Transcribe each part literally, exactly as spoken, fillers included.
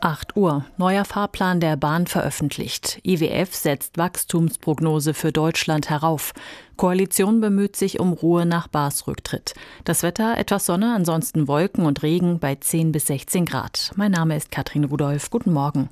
acht Uhr. Neuer Fahrplan der Bahn veröffentlicht. I W F setzt Wachstumsprognose für Deutschland herauf. Koalition bemüht sich um Ruhe nach Baas Rücktritt. Das Wetter, etwas Sonne, ansonsten Wolken und Regen bei zehn bis sechzehn Grad. Mein Name ist Katrin Rudolph. Guten Morgen.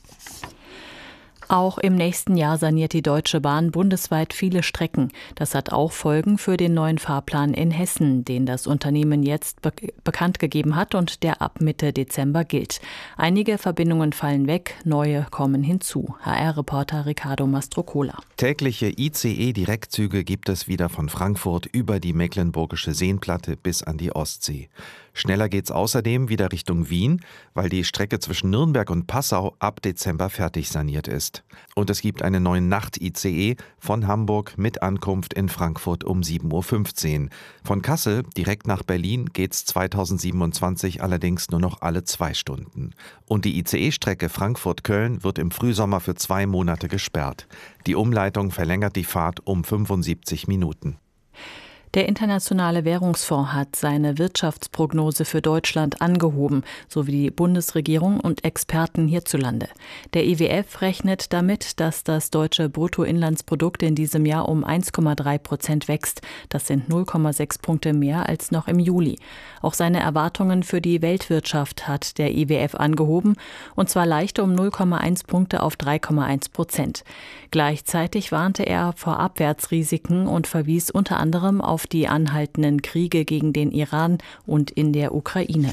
Auch im nächsten Jahr saniert die Deutsche Bahn bundesweit viele Strecken. Das hat auch Folgen für den neuen Fahrplan in Hessen, den das Unternehmen jetzt be- bekannt gegeben hat und der ab Mitte Dezember gilt. Einige Verbindungen fallen weg, neue kommen hinzu. H R-Reporter Ricardo Mastrocola. Tägliche I C E-Direktzüge gibt es wieder von Frankfurt über die Mecklenburgische Seenplatte bis an die Ostsee. Schneller geht's außerdem wieder Richtung Wien, weil die Strecke zwischen Nürnberg und Passau ab Dezember fertig saniert ist. Und es gibt einen neuen Nacht-I C E von Hamburg mit Ankunft in Frankfurt um sieben Uhr fünfzehn. Von Kassel direkt nach Berlin geht's zweitausendsiebenundzwanzig allerdings nur noch alle zwei Stunden. Und die I C E-Strecke Frankfurt-Köln wird im Frühsommer für zwei Monate gesperrt. Die Umleitung verlängert die Fahrt um fünfundsiebzig Minuten. Der Internationale Währungsfonds hat seine Wirtschaftsprognose für Deutschland angehoben, sowie die Bundesregierung und Experten hierzulande. Der I W F rechnet damit, dass das deutsche Bruttoinlandsprodukt in diesem Jahr um eins Komma drei Prozent wächst. Das sind null Komma sechs Punkte mehr als noch im Juli. Auch seine Erwartungen für die Weltwirtschaft hat der I W F angehoben, und zwar leicht um null Komma eins Punkte auf drei Komma eins Prozent. Gleichzeitig warnte er vor Abwärtsrisiken und verwies unter anderem auf die anhaltenden Kriege gegen den Iran und in der Ukraine.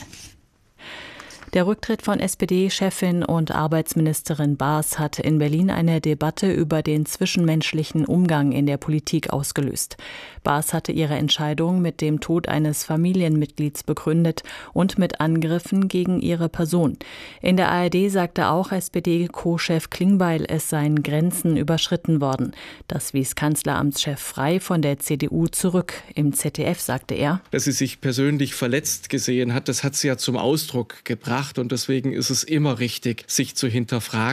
Der Rücktritt von S P D-Chefin und Arbeitsministerin Baas hat in Berlin eine Debatte über den zwischenmenschlichen Umgang in der Politik ausgelöst. Baas hatte ihre Entscheidung mit dem Tod eines Familienmitglieds begründet und mit Angriffen gegen ihre Person. In der A R D sagte auch S P D-Co-Chef Klingbeil, es seien Grenzen überschritten worden. Das wies Kanzleramtschef Frey von der C D U zurück. Im Z D F sagte er: Dass sie sich persönlich verletzt gesehen hat, das hat sie ja zum Ausdruck gebracht. Und deswegen ist es immer richtig, sich zu hinterfragen.